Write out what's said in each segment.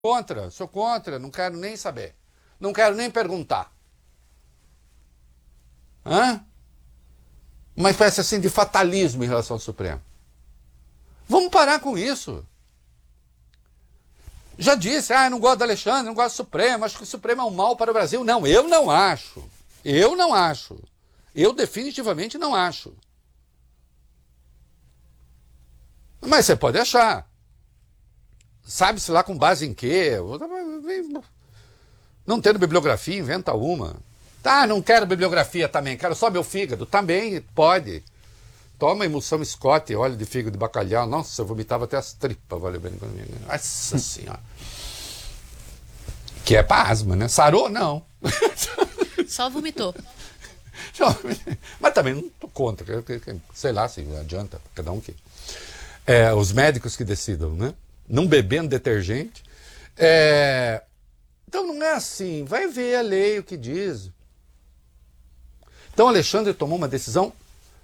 sou contra, não quero nem saber. Não quero nem perguntar. Hã? Uma espécie assim de fatalismo em relação ao Supremo. Vamos parar com isso. Já disse, não gosto do Alexandre, não gosto do Supremo, acho que o Supremo é um mal para o Brasil. Não, eu não acho. Eu não acho. Eu definitivamente não acho. Mas você pode achar. Sabe-se lá com base em quê? Não tendo bibliografia, inventa uma. Tá, não quero bibliografia também, quero só meu fígado. Também pode. Toma emulsão Scott, óleo de fígado de bacalhau. Nossa, eu vomitava até as tripas, valeu bem comigo. Nossa senhora. Que é pra asma, né? Sarou? Não. Só vomitou. Mas também não tô contra. Sei lá se adianta, cada um que... os médicos que decidam, né? Não bebendo detergente. Então não é assim. Vai ver a lei, o que diz. Então Alexandre tomou uma decisão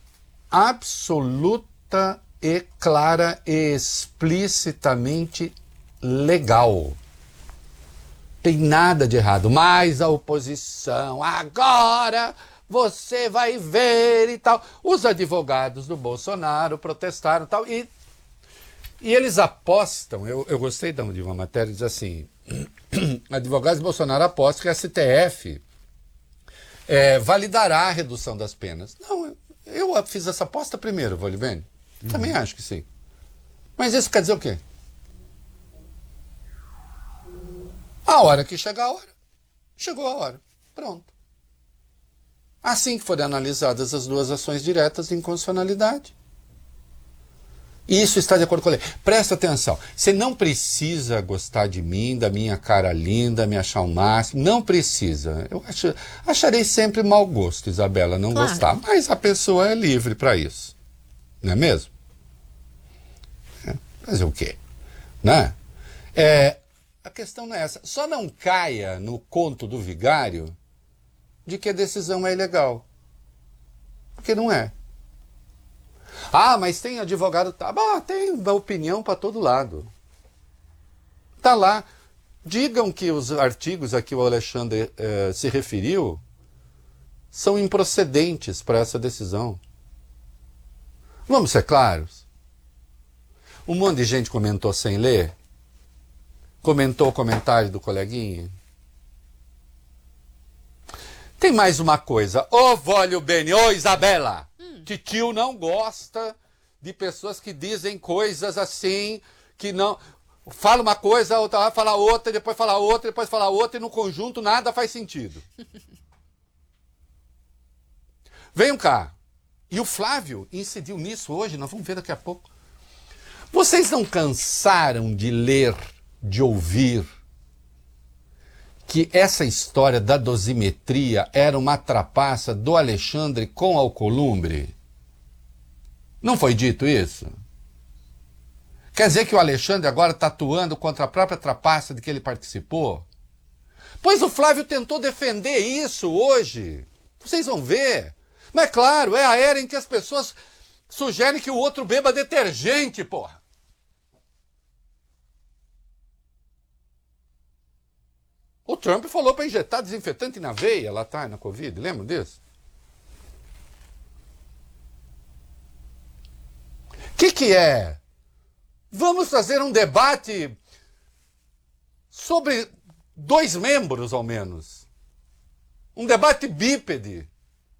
absoluta e clara e explicitamente legal. Tem nada de errado. Mas a oposição, agora você vai ver e tal. Os advogados do Bolsonaro protestaram e tal. E eles apostam, eu gostei de uma matéria, diz assim, advogados do Bolsonaro apostam que a STF validará a redução das penas. Não, eu fiz essa aposta primeiro, Volibene. Também acho que sim. Mas isso quer dizer o quê? A hora que chegar a hora. Chegou a hora. Pronto. Assim que forem analisadas as duas ações diretas de inconstitucionalidade. E isso está de acordo com a lei. Presta atenção. Você não precisa gostar de mim, da minha cara linda, me achar o máximo. Não precisa. Eu acharei sempre mau gosto, Isabela, não gostar. Mas a pessoa é livre para isso. Não é mesmo? Fazer o quê? Né? A questão não é essa. Só não caia no conto do vigário de que a decisão é ilegal. Porque não é. Mas tem advogado... tem uma opinião para todo lado. Tá lá. Digam que os artigos a que o Alexandre se referiu são improcedentes para essa decisão. Vamos ser claros. Um monte de gente comentou sem ler. Comentou o comentário do coleguinha. Tem mais uma coisa. Ô, Vólio Bene, ô, Isabela. Titio não gosta de pessoas que dizem coisas assim, que não... Fala uma coisa, outra vai falar outra, depois fala outra, depois fala outra, e no conjunto nada faz sentido. Venham cá. E o Flávio incidiu nisso hoje, nós vamos ver daqui a pouco. Vocês não cansaram de ler, de ouvir, que essa história da dosimetria era uma trapaça do Alexandre com Alcolumbre? Não foi dito isso? Quer dizer que o Alexandre agora está atuando contra a própria trapaça de que ele participou? Pois o Flávio tentou defender isso hoje. Vocês vão ver. Mas claro, é a era em que as pessoas sugerem que o outro beba detergente, porra. O Trump falou para injetar desinfetante na veia lá atrás, na Covid, lembra disso? O que é? Vamos fazer um debate sobre 2 membros, ao menos. Um debate bípede.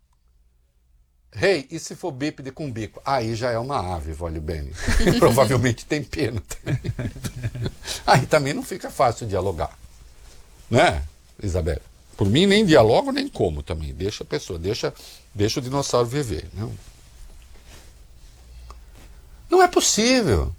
E se for bípede com bico? Aí já é uma ave, vale bem. Provavelmente tem pena também. Aí também não fica fácil dialogar. Né, Isabela? Por mim, nem dialogo, nem como também. Deixa a pessoa, deixa o dinossauro viver. Não é possível.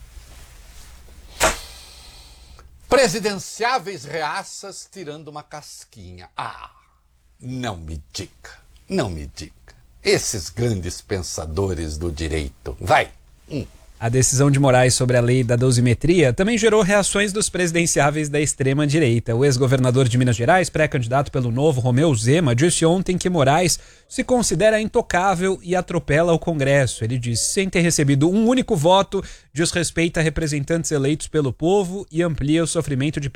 Presidenciáveis reaças tirando uma casquinha. Não me diga. Não me diga. Esses grandes pensadores do direito. Vai. A decisão de Moraes sobre a lei da dosimetria também gerou reações dos presidenciáveis da extrema-direita. O ex-governador de Minas Gerais, pré-candidato pelo Novo, Romeu Zema, disse ontem que Moraes se considera intocável e atropela o Congresso. Ele disse, sem ter recebido um único voto, desrespeita representantes eleitos pelo povo e amplia o sofrimento de